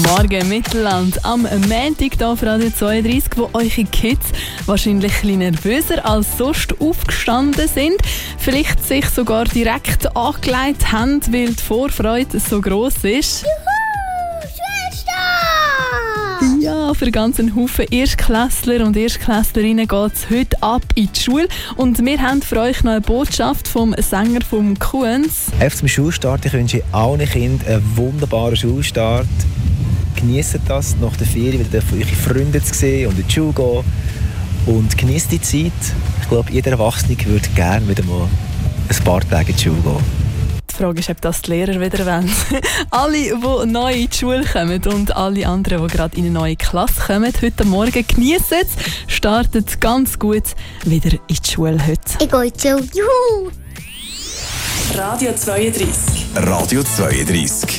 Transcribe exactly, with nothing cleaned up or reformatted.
Morgen Mittelland am Montag hier auf Radio zweiunddreißig, wo eure Kids wahrscheinlich ein bisschen nervöser als sonst aufgestanden sind. Vielleicht sich sogar direkt angelegt haben, weil die Vorfreude so gross ist. Ja, für ganz einen Haufen Erstklässler und Erstklässlerinnen geht es heute ab in die Schule. Und wir haben für euch noch eine Botschaft vom Sänger vom Kuhns. Auf zum Schulstart, ich wünsche allen Kindern einen wunderbaren Schulstart. Genießt das, nach der Ferien wieder eure Freunde zu sehen und in die Schule gehen. Und genießt die Zeit. Ich glaube, jeder Erwachsene würde gerne wieder mal ein paar Tage in die Schule gehen. Die Frage ist, ob das die Lehrer wieder wollen. Alle, die neu in die Schule kommen und alle anderen, die gerade in eine neue Klasse kommen, heute Morgen geniessen es, startet ganz gut wieder in die Schule heute. Ich gehe in die Schule. Juhu! Radio zweiunddreißig. Radio zweiunddreißig.